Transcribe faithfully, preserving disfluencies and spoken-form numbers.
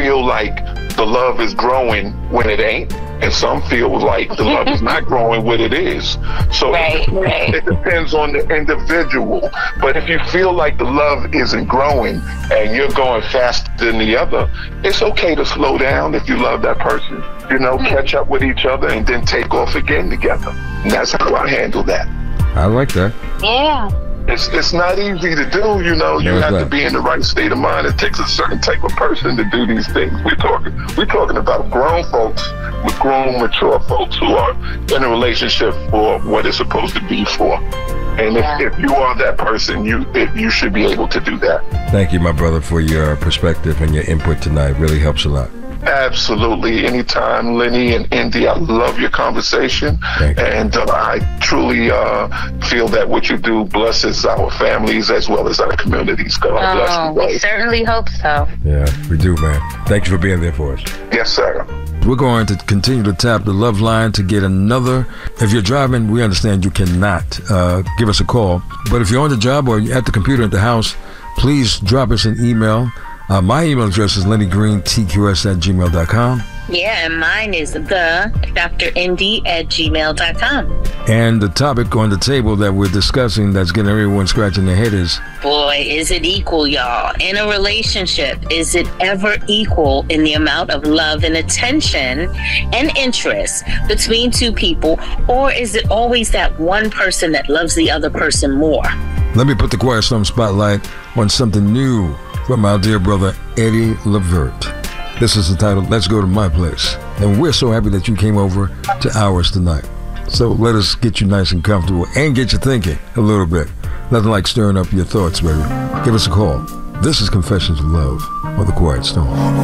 feel like the love is growing when it ain't, and some feel like the love is not growing when it is. So right, right. it depends on the individual. But if you feel like the love isn't growing and you're going faster than the other, it's okay to slow down if you love that person. You know, mm-hmm. catch up with each other and then take off again together. And that's how I handle that. I like that. Yeah. It's it's not easy to do, you know. You no, have not. to be in the right state of mind. It takes a certain type of person to do these things. We're talking we're talking about grown folks, with grown, mature folks who are in a relationship for what it's supposed to be for. And yeah. if, if you are that person, you it, you should be able to do that. Thank you, my brother, for your perspective and your input tonight. It really helps a lot. Absolutely. Anytime, Lenny and Indy, I love your conversation. And uh, I truly uh, feel that what you do blesses our families as well as our communities. God oh, bless you. We certainly hope so. Yeah, we do, man. Thank you for being there for us. Yes, sir. We're going to continue to tap the love line to get another. If you're driving, we understand you cannot uh, give us a call. But if you're on the job or you're at the computer at the house, please drop us an email. Uh, my email address is lenny green t q s at gmail dot com. Yeah, and mine is the Dr Indy at gmail dot com. And the topic on the table that we're discussing that's getting everyone scratching their head is, boy, is it equal, y'all? In a relationship, is it ever equal in the amount of love and attention and interest between two people? Or is it always that one person that loves the other person more? Let me put the Quiet Storm spotlight on something new from our dear brother, Eddie Levert. This is entitled, Let's Go to My Place. And we're so happy that you came over to ours tonight. So let us get you nice and comfortable and get you thinking a little bit. Nothing like stirring up your thoughts, baby. Give us a call. This is Confessions of Love on the Quiet Storm.